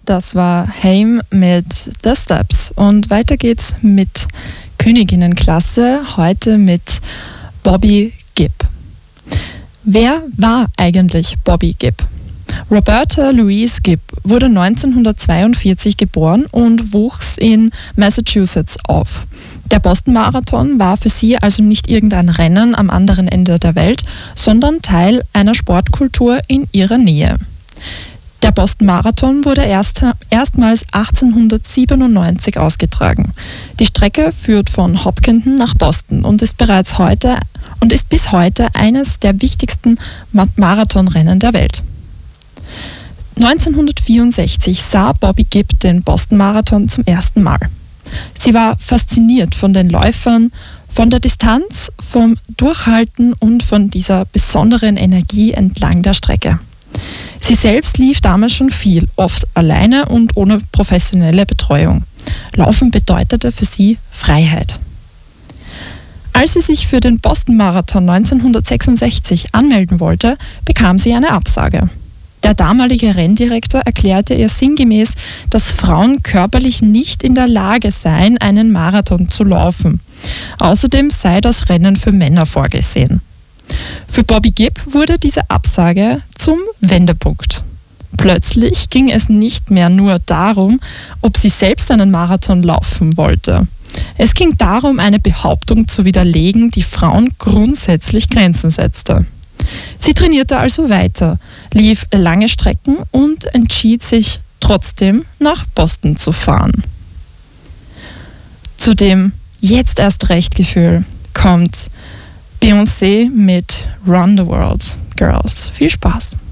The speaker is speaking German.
Das war Haim mit The Steps. Und weiter geht's mit Königinnenklasse, heute mit Bobby Gibb. Wer war eigentlich Bobby Gibb? Roberta Louise Gibb wurde 1942 geboren und wuchs in Massachusetts auf. Der Boston-Marathon war für sie also nicht irgendein Rennen am anderen Ende der Welt, sondern Teil einer Sportkultur in ihrer Nähe. Der Boston-Marathon wurde erstmals 1897 ausgetragen. Die Strecke führt von Hopkinton nach Boston und ist bis heute eines der wichtigsten Marathonrennen der Welt. 1964 sah Bobby Gibb den Boston-Marathon zum ersten Mal. Sie war fasziniert von den Läufern, von der Distanz, vom Durchhalten und von dieser besonderen Energie entlang der Strecke. Sie selbst lief damals schon viel, oft alleine und ohne professionelle Betreuung. Laufen bedeutete für sie Freiheit. Als sie sich für den Boston-Marathon 1966 anmelden wollte, bekam sie eine Absage. Der damalige Renndirektor erklärte ihr sinngemäß, dass Frauen körperlich nicht in der Lage seien, einen Marathon zu laufen. Außerdem sei das Rennen für Männer vorgesehen. Für Bobby Gibb wurde diese Absage zum Wendepunkt. Plötzlich ging es nicht mehr nur darum, ob sie selbst einen Marathon laufen wollte. Es ging darum, eine Behauptung zu widerlegen, die Frauen grundsätzlich Grenzen setzte. Sie trainierte also weiter, lief lange Strecken und entschied sich trotzdem nach Boston zu fahren. Zu dem jetzt erst recht Gefühl kommt Beyoncé mit Run the World Girls. Viel Spaß!